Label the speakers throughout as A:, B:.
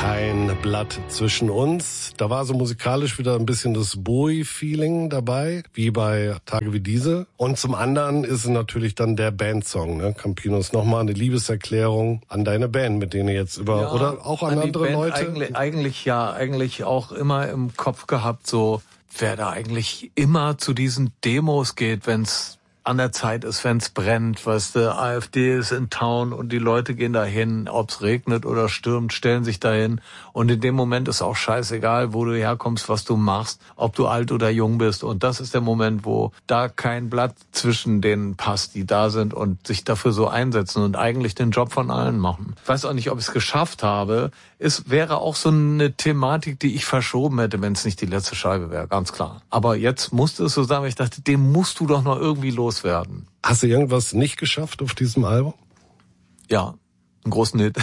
A: Kein Blatt zwischen uns. Da war so musikalisch wieder ein bisschen das Bowie-Feeling dabei, wie bei Tage wie diese. Und zum anderen ist es natürlich dann der Bandsong, ne? Campino ist nochmal eine Liebeserklärung an deine Band, mit denen ihr jetzt oder auch an andere
B: Band
A: Leute?
B: Eigentlich auch immer im Kopf gehabt, so, wer da eigentlich immer zu diesen Demos geht, wenn's an der Zeit ist, wenn's brennt, weißt du, AfD ist in Town und die Leute gehen dahin, ob's regnet oder stürmt, stellen sich dahin und in dem Moment ist auch scheißegal, wo du herkommst, was du machst, ob du alt oder jung bist und das ist der Moment, wo da kein Blatt zwischen denen passt, die da sind und sich dafür so einsetzen und eigentlich den Job von allen machen. Ich weiß auch nicht, ob ich es geschafft habe. Es wäre auch so eine Thematik, die ich verschoben hätte, wenn es nicht die letzte Scheibe wäre, ganz klar. Aber jetzt musste es so sein, weil ich dachte, dem musst du doch noch irgendwie loswerden.
A: Hast du irgendwas nicht geschafft auf diesem Album?
B: Ja, einen großen Hit.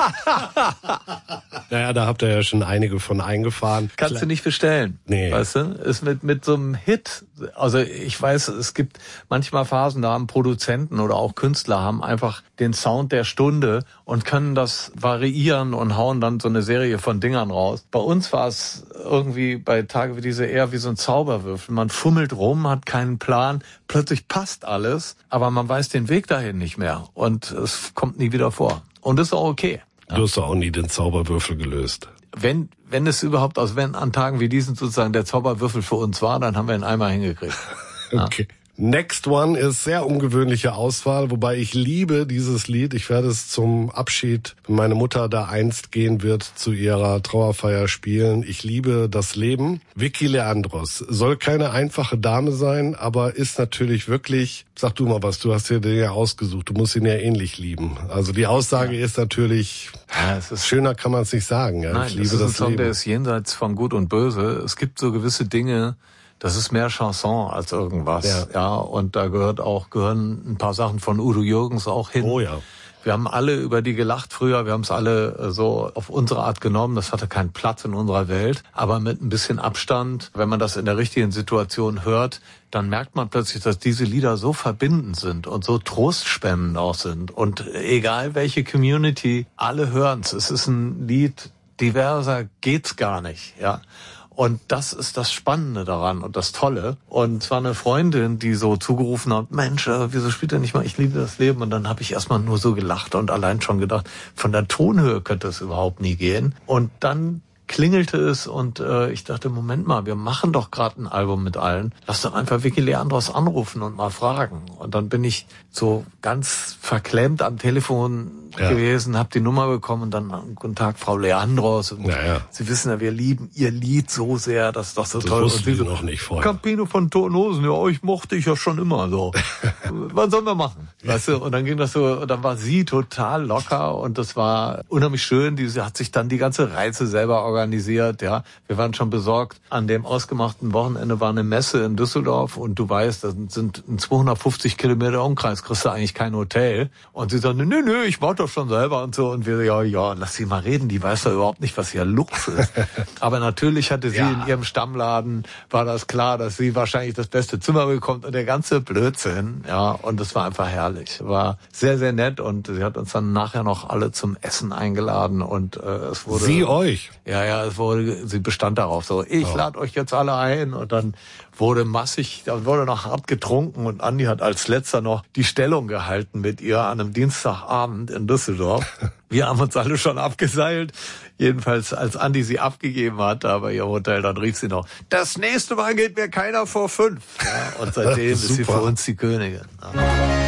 A: Naja, da habt ihr ja schon einige von eingefahren.
B: Kannst du nicht bestellen.
A: Nee.
B: Weißt du? Ist mit so einem Hit, also ich weiß, es gibt manchmal Phasen, da haben Produzenten oder auch Künstler haben einfach den Sound der Stunde und können das variieren und hauen dann so eine Serie von Dingern raus. Bei uns war es irgendwie bei Tage wie diese eher wie so ein Zauberwürfel. Man fummelt rum, hat keinen Plan, plötzlich passt alles, aber man weiß den Weg dahin nicht mehr und es kommt nie wieder vor. Und das ist auch okay.
A: Du hast doch auch nie den Zauberwürfel gelöst.
B: Wenn es überhaupt, also wenn an Tagen wie diesen sozusagen der Zauberwürfel für uns war, dann haben wir ihn einmal hingekriegt.
A: Okay. Next One ist sehr ungewöhnliche Auswahl, wobei ich liebe dieses Lied. Ich werde es zum Abschied, wenn meine Mutter da einst gehen wird, zu ihrer Trauerfeier spielen. Ich liebe das Leben. Vicky Leandros soll keine einfache Dame sein, aber ist natürlich wirklich, sag du mal was, du hast dir den ja ausgesucht, du musst ihn ja ähnlich lieben. Also die Aussage ist natürlich, schöner kann man es nicht sagen. Ja.
B: Nein,
A: ich liebe
B: das ist ein
A: das
B: Song,
A: Leben.
B: der ist jenseits von Gut und Böse. Es gibt so gewisse Dinge, das ist mehr Chanson als irgendwas. Ja, und da gehören ein paar Sachen von Udo Jürgens auch hin.
A: Oh ja.
B: Wir haben alle über die gelacht früher, wir haben es alle so auf unsere Art genommen, das hatte keinen Platz in unserer Welt, aber mit ein bisschen Abstand, wenn man das in der richtigen Situation hört, dann merkt man plötzlich, dass diese Lieder so verbindend sind und so trostspendend auch sind und egal welche Community, alle hören's. Es ist ein Lied, diverser geht's gar nicht, ja. Und das ist das Spannende daran und das Tolle. Und zwar eine Freundin, die so zugerufen hat, Mensch, wieso spielt er nicht mal Ich liebe das Leben? Und dann habe ich erstmal nur so gelacht und allein schon gedacht, von der Tonhöhe könnte es überhaupt nie gehen. Und dann klingelte es und ich dachte, Moment mal, wir machen doch gerade ein Album mit allen. Lass doch einfach Vicky Leandros anrufen und mal fragen. Und dann bin ich so ganz verklemmt am Telefon gewesen, habe die Nummer bekommen und dann, guten Tag, Frau Leandros. Und Sie wissen ja, wir lieben Ihr Lied so sehr, das ist doch so toll.
A: Das wussten Sie noch nicht vorher.
B: Campino von Toten Hosen, ja, euch mochte ich ja schon immer so. Was sollen wir machen? Weißt du, und dann ging das so, und dann war sie total locker und das war unheimlich schön. Sie hat sich dann die ganze Reise selber organisiert, ja. Wir waren schon besorgt. An dem ausgemachten Wochenende war eine Messe in Düsseldorf und du weißt, das sind 250 Kilometer Umkreis, kriegst du eigentlich kein Hotel. Und sie sagte, nö, ich mach doch schon selber und so. Und wir, ja, lass sie mal reden, die weiß doch überhaupt nicht, was hier los ist. Aber natürlich hatte sie in ihrem Stammladen, war das klar, dass sie wahrscheinlich das beste Zimmer bekommt und der ganze Blödsinn, ja. Und das war einfach herrlich. War sehr, sehr nett und sie hat uns dann nachher noch alle zum Essen eingeladen und es wurde...
A: Sie euch?
B: Ja, sie bestand darauf so, ich lade euch jetzt alle ein und dann wurde noch hart getrunken und Andi hat als letzter noch die Stellung gehalten mit ihr an einem Dienstagabend in Düsseldorf. Wir haben uns alle schon abgeseilt. Jedenfalls, als Andi sie abgegeben hat, da bei ihrem Hotel, dann rief sie noch, das nächste Mal geht mir keiner vor 5. Ja, und seitdem ist sie für uns die Königin. Ja.